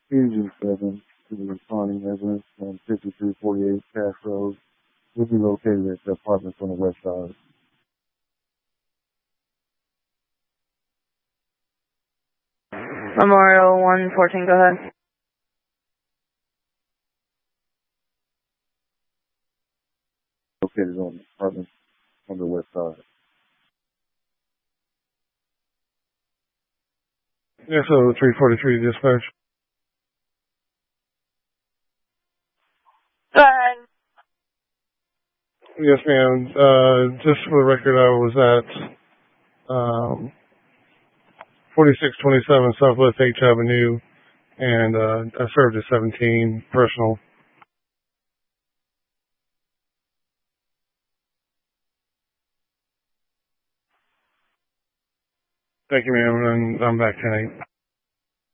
Fusion 7 to the responding residence on 5348 Cass Road. Will be located at the apartments on the west side. Memorial 114, go ahead. Located on the apartments on the west side. Yes, so 343 dispatch. Go ahead. Yes, ma'am. Just for the record, I was at 4627 Southwest H Avenue, and I served at 17 personal. Thank you, ma'am, and I'm back tonight.